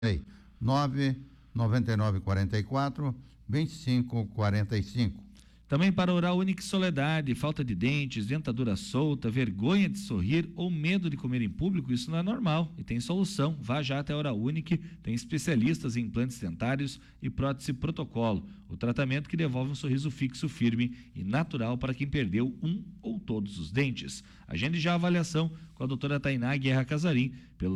99944-2545. Também para Oral Unique Soledade, falta de dentes, dentadura solta, vergonha de sorrir ou medo de comer em público, isso não é normal e tem solução. Vá já até a Oral Unique, tem especialistas em implantes dentários e prótese protocolo. O tratamento que devolve um sorriso fixo, firme e natural para quem perdeu um ou todos os dentes. Agende já a avaliação com a doutora Tainá Guerra Casarim pelo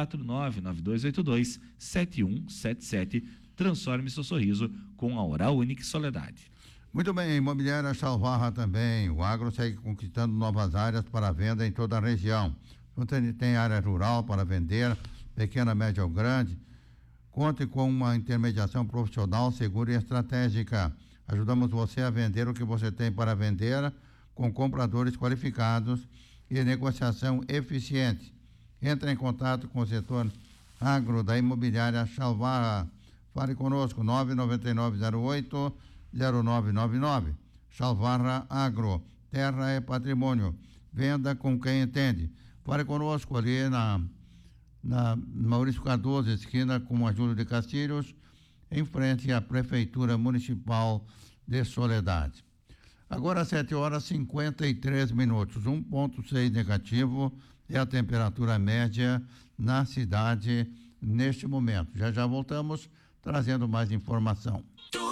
54992827177. Transforme seu sorriso com a Oral Unique Soledade. Muito bem, Imobiliária Salvarra também. O agro segue conquistando novas áreas para venda em toda a região. Você tem área rural para vender, pequena, média ou grande. Conte com uma intermediação profissional, segura e estratégica. Ajudamos você a vender o que você tem para vender com compradores qualificados e negociação eficiente. Entre em contato com o setor agro da Imobiliária Salvarra. Fale conosco, 99908-0999. Salvarra Agro, terra é patrimônio, venda com quem entende. Fale conosco ali na Maurício Cardoso, esquina com a Júlio de Castilhos, em frente à Prefeitura Municipal de Soledade. Agora 7h53, 1,6 negativo é a temperatura média na cidade neste momento. Já voltamos trazendo mais informação.